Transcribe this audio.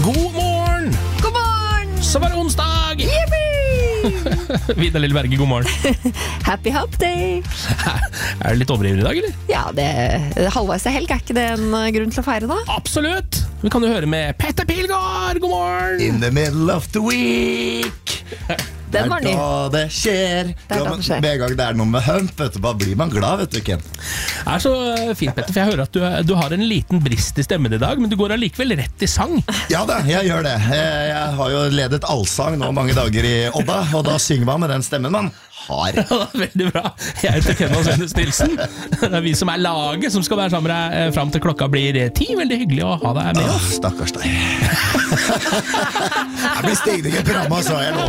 God morgen! God morgen! Så var det onsdag! Yippie! Vidar Lilleberge, god morgen. Happy Hump Day! Er det litt overivrig i dag, eller? Ja, halvveis til helg, er ikke det en grunn til å feire da? Absolutt! Vi kan jo høre med Petter Pilgaard, god morgen! In the middle of the week. Den var ny. Da det skjer. Det er da det skjer. Med en gang det er noe med hump, vet du, bare blir man glad, vet du, Ken. Det er så fint, Petter, for jeg hører at du har en liten brist i stemmen i dag, men du går allikevel rett i sang. Ja da, jeg gjør det. Jeg har jo ledet allsang nå mange dager i Odda, og da synger man med den stemmen man har. Veldig bra. Jeg heter Ken Vasenius Nilsen. Det er vi som er laget som skal være sammen med deg frem til klokka blir 10. Veldig hyggelig å ha deg med oss. Stakkars deg. Jeg blir stigning i programmet, så jeg lover.